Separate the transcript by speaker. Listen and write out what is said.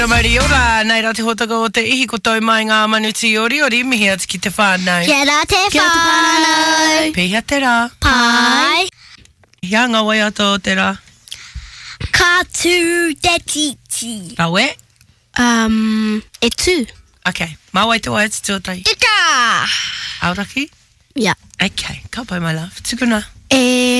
Speaker 1: Mauri ora, nei rā te hotaka o te ihi ko tau mai ngā manuti ori mihi atu ki te whānau.
Speaker 2: Kia rā te whānau.
Speaker 1: Pēhea te rā.
Speaker 2: Pai.
Speaker 1: Ia ngā wai ato o te rā.
Speaker 2: Ka tū te titi.
Speaker 1: Rawe?
Speaker 2: E tū.
Speaker 1: Okay, mawai te wai atu tuatai.
Speaker 2: Ika.
Speaker 1: Auraki?
Speaker 2: Yeah.
Speaker 1: Okay, ka pai my love. Tukuna.
Speaker 2: E